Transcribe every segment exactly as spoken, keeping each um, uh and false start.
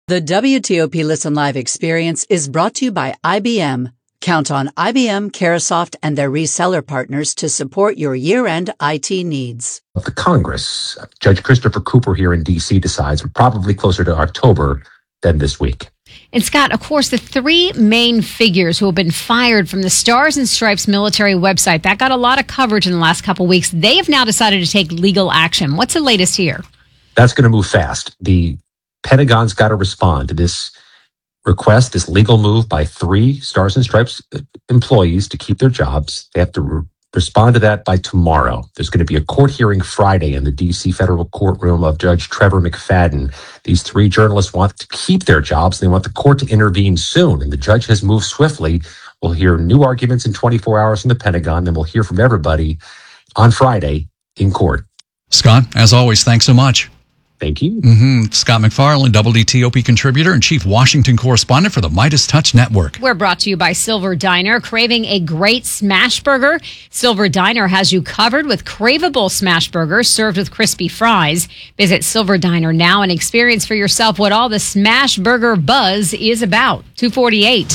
The W T O P Listen Live experience is brought to you by I B M. Count on I B M, Carahsoft, and their reseller partners to support your year-end I T needs. Of the Congress, Judge Christopher Cooper here in D C decides probably closer to October than this week. And Scott, of course, the three main figures who have been fired from the Stars and Stripes military website, that got a lot of coverage in the last couple of weeks. They have now decided to take legal action. What's the latest here? That's going to move fast. The Pentagon's got to respond to this request, this legal move by three Stars and Stripes employees to keep their jobs. They have to re- respond to that by tomorrow. There's going to be a court hearing Friday in the D C federal courtroom of Judge Trevor McFadden. These three journalists want to keep their jobs. They want the court to intervene soon, and the judge has moved swiftly. We'll hear new arguments in twenty-four hours from the Pentagon, then we'll hear from everybody on Friday in court. Scott, as always, thanks so much. Thank you. Mm-hmm. Scott MacFarlane, W T O P contributor and chief Washington correspondent for the Midas Touch Network. We're brought to you by Silver Diner. Craving a great smash burger? Silver Diner has you covered with craveable smash burgers served with crispy fries. Visit Silver Diner now and experience for yourself what all the smash burger buzz is about. two forty-eight.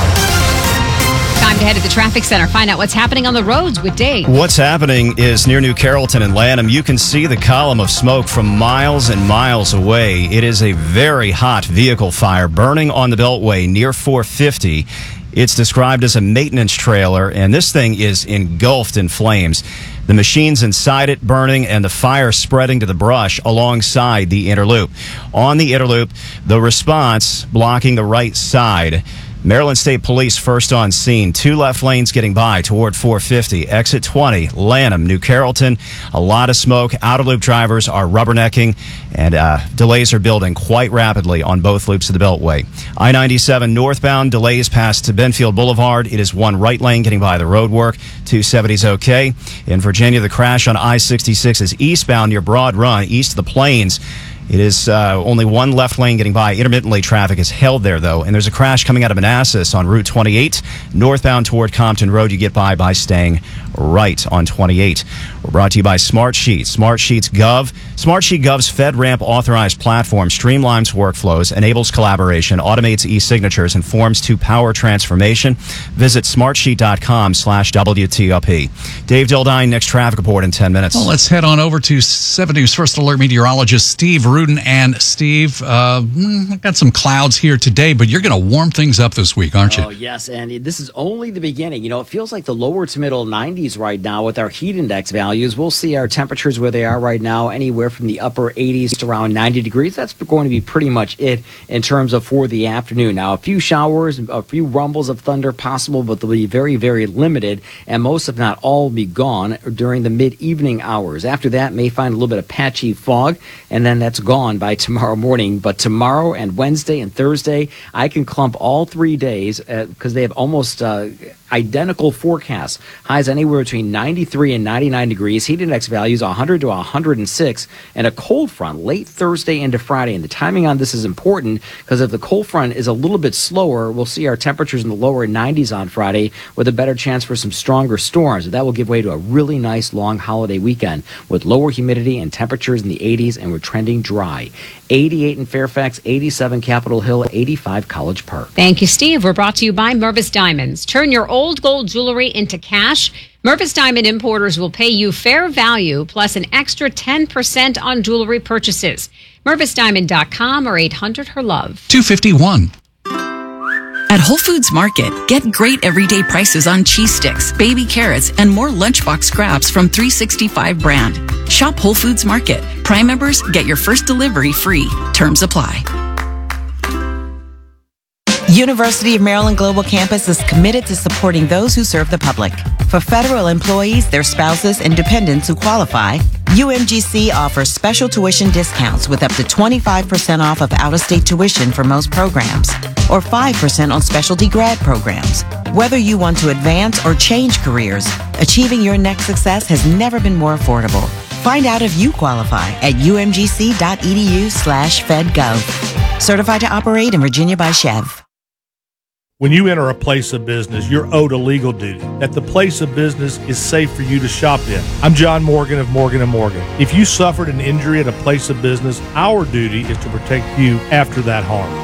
Time to head to the traffic center. Find out what's happening on the roads with Dave. What's happening is near New Carrollton and Lanham. You can see the column of smoke from miles and miles away. It is a very hot vehicle fire burning on the Beltway near four fifty. It's described as a maintenance trailer, and this thing is engulfed in flames. The machines inside it burning and the fire spreading to the brush alongside the Interloop. On the Interloop, the response blocking the right side. Maryland State Police first on scene. Two left lanes getting by toward four fifty. Exit twenty, Lanham, New Carrollton. A lot of smoke. Outer-loop drivers are rubbernecking, and uh, delays are building quite rapidly on both loops of the Beltway. I ninety-seven northbound, delays past to Benfield Boulevard. It is one right lane getting by the roadwork. two seventy is okay. In Virginia, the crash on I sixty-six is eastbound near Broad Run, east of the Plains. It is uh, only one left lane getting by. Intermittently, traffic is held there, though. And there's a crash coming out of Manassas on Route twenty-eight. Northbound toward Compton Road, you get by by staying right on twenty-eight. We're brought to you by Smartsheet. Smartsheet's Gov. Smartsheet Gov's FedRAMP authorized platform streamlines workflows, enables collaboration, automates e-signatures, and forms to power transformation. Visit smartsheet.com slash WTOP. Dave Dildine, next traffic report in ten minutes. Well, let's head on over to seven News First Alert meteorologist Steve Rudin. And Steve, uh, I've got some clouds here today, but you're going to warm things up this week, aren't you? Oh, yes, and this is only the beginning. You know, it feels like the lower to middle nineties right now with our heat index values. We'll see our temperatures where they are right now, anywhere from the upper eighties to around ninety degrees. That's going to be pretty much it in terms of for the afternoon. Now, a few showers, a few rumbles of thunder possible, but they'll be very, very limited, and most, if not all, will be gone during the mid-evening hours. After that, may find a little bit of patchy fog, and then that's gone by tomorrow morning. But tomorrow and Wednesday and Thursday, I can clump all three days because they have almost uh, identical forecasts. Highs anywhere between ninety-three and ninety-nine degrees. Heat index values one hundred to one hundred six, and a cold front late Thursday into Friday. And the timing on this is important because if the cold front is a little bit slower, we'll see our temperatures in the lower nineties on Friday with a better chance for some stronger storms. That will give way to a really nice long holiday weekend with lower humidity and temperatures in the eighties, and we're trending dry. eighty-eight in Fairfax, eighty-seven Capitol Hill, eighty-five College Park. Thank you, Steve. We're brought to you by Mervis Diamonds. Turn your old gold jewelry into cash. Mervis Diamond importers will pay you fair value plus an extra ten percent on jewelry purchases. Mervis Diamond dot com or eight hundred her love. two fifty-one. At Whole Foods Market, get great everyday prices on cheese sticks, baby carrots, and more lunchbox scraps from three sixty-five brand. Shop Whole Foods Market. Prime members get your first delivery free. Terms apply. University of Maryland Global Campus is committed to supporting those who serve the public. For federal employees, their spouses, and dependents who qualify, U M G C offers special tuition discounts with up to twenty-five percent off of out-of-state tuition for most programs, or five percent on specialty grad programs. Whether you want to advance or change careers, achieving your next success has never been more affordable. Find out if you qualify at umgc.edu slash fedgov. Certified to operate in Virginia by Chev. When you enter a place of business, you're owed a legal duty that the place of business is safe for you to shop in. I'm John Morgan of Morgan and Morgan. If you suffered an injury at a place of business, our duty is to protect you after that harm.